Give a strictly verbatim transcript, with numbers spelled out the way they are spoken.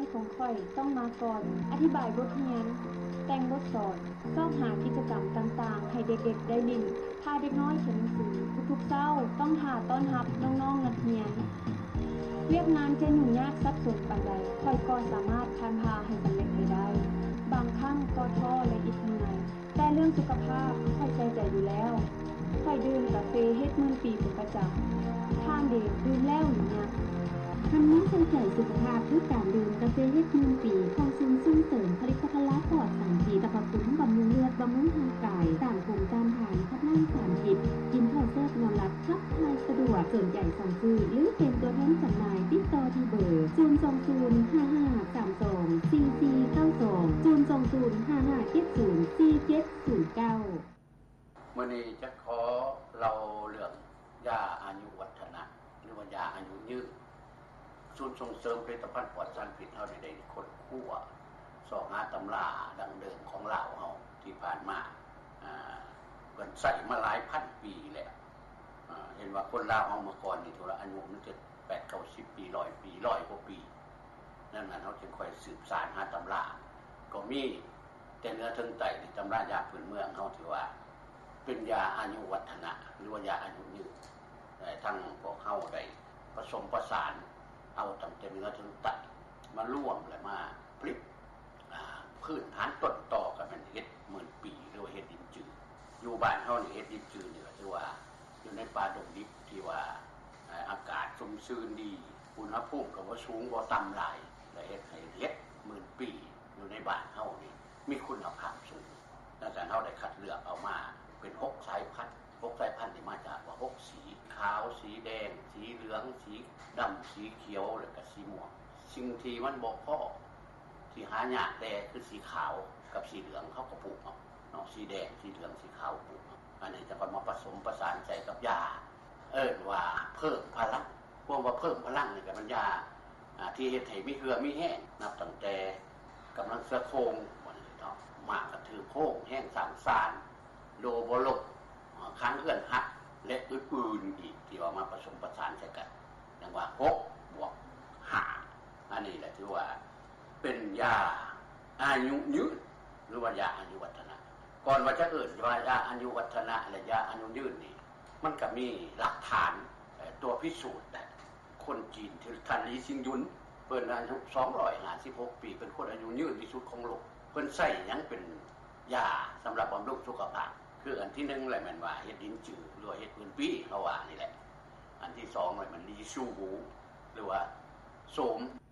ของข่อยต้องมาก่อนอธิบายบทเรียนแต่งบทสอนซอกหากิจกรรมต่างๆให้เด็กๆได้ลิ้นพาเด็กน้อยเขียนหนังสือทุกๆเช้าต้องหาต้อนรับน้องๆนักเรียนเวียกงานจะยุ่งยากซับซ้อนปานใดข่อยก็สามารถผ่านพาให้สำเร็จไปได้บางครั้งก็ท้อและอิดเหนื่อยแต่เรื่องสุขภาพข่อยใส่ใจอยู่แล้วข่อยดื่มกาแฟเฮ็ดมื้อปีเป็นประจำทานเด็กดื่มแล้วนี่นะทำนี้ใส่ใจสุขภาพด้วยการดื่มกาแฟเฮ็ดมื้อปีของศูนย์ส่งเสริมผลิตภัณฑ์ละปลอดสารพิษสรรพคุณบำรุงเลือดบำรุงร่างกายต้านภูมิต้านทานขับไล่สารพิษกินข้าวแซ่บนอนหลับขับถ่ายสะดวกสนใจสั่งซื้อหรือเป็นตัวแทนจำหน่ายติดต่อที่เบอร์ศูนย์ สอง ศูนย์ ห้า ห้า สาม สอง สี่ สี่ เก้า สอง ศูนย์ สอง ศูนย์ ห้า ห้า เจ็ด ศูนย์ สี่ เจ็ด ศูนย์ เก้ามื้อนี้จะขอเราเรื่องยาอายุวัฒนะหรือว่ายาอายุยืนศูนย์ส่งเสริมผลิตภัณฑ์ปลอดสารพิษเฮาได้คนคั่วสอหาตำราดังเดิมของลาวเฮาที่ผ่านมาอ่าเพิ่นใช้มาหลายพันปีแล้วอ่าเห็นว่าคนลาวเฮาเมื่อก่อนนี่โทอายุมันจะแปด เก้าสิบปีหนึ่งร้อยปีหนึ่งร้อยกว่าปีนั่นน่ะเฮาจึงค่อยสืบสานหาตำราก็มีแต่เนื้อถึงไตในตำรายาพื้นเมืองเฮาที่ว่าเป็นยาอายุวัฒนะหรือว่ายาอายุยืนแต่ทั้งพวกเฮาได้ผสมผสานเอาตั้งแต่เนื้อถึงไตมาร่วมและมาผลิตพื้นฐานต้นต่อกันเป็นเฮ็ดหมื่นปีหรือว่าเฮ็ดดินจืดอยู่บ้านเฮานี่เฮ็ดดินจืดนี่ก็ถือว่าอยู่ในป่าดงดิบที่ว่าอากาศชุ่มชื้นดีอุณหภูมิก็บ่สูงบ่ต่ำหลายและเฮ็ดให้เฮ็ดหมื่นปีอยู่ในบ้านเฮานี่มีคุณภาพสูงดังนั้นเฮาได้คัดเลือกเอามาเป็นหกสายพันธุ์หกสายพันธุ์ที่มาจากว่าหกสีขาวสีแดงสีเหลืองสีดำสีเขียวแล้วก็สีม่วงสิ่งที่มันบ่พอที่หายากแต่คือสีขาวกับสีเหลืองเขาก็ปลูกเอาเนาะสีแดงสีเหลืองสีขาวปลูกเอาอันนี้จะมาผสมประสานใจกับยาเอิ้นว่าเพิ่มพลังพวกว่าเพิ่มพลังนี่ก็มันยาที่เฮ็ดให้มีเหือมีแห้งนับตั้งแต่กำลังเสือโครงว่านี่เนาะมากระถือโค้งแห้งสามสารโลบ่ลบค้างเขื่อนหักและอื่นๆอีกที่ว่ามาผสมประสานใช้กันอย่างว่าหกบวกห้าอันนี้แหละที่ว่าเป็นยาอายุยืนหรือว่ายาอายุวัฒนะก่อนว่าจะเอิ้นว่ายาอายุวัฒนะและยาอายุยืนนี่มันก็มีหลักฐานตัวพิสูจน์แต่คนจีนที่ท่านลีซิงยุนเพิ่นอายุสองร้อยห้าสิบหกปีเป็นคนอายุยืนที่สุดของโลกเพิ่นใช้หยังเป็นยาสำหรับบำรุงสุขภาพคืออันที่หนึ่งแหละมันว่าเฮ็ดดินจืดหรือเฮ็ดพื้นปีเขาว่านี่แหละอันที่สองเลยมันลีชูหูหรือว่าโสม